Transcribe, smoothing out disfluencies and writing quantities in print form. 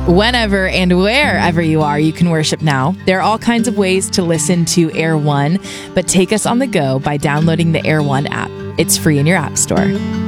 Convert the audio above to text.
Whenever and wherever you are, you can worship now. There are all kinds of ways to listen to Air One, but take us on the go by downloading the Air One app. It's free in your app store.